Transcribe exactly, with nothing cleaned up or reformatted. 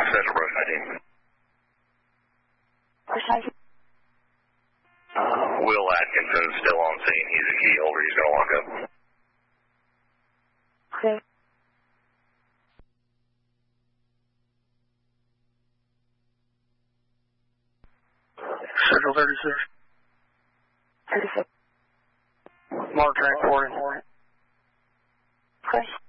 Central Brush nineteen. Brush nineteen. Uh, Will Atkinson still on scene. He's a key holder. He's going to walk up. Okay. Central thirty-six. thirty-six. Mark transporting. Okay.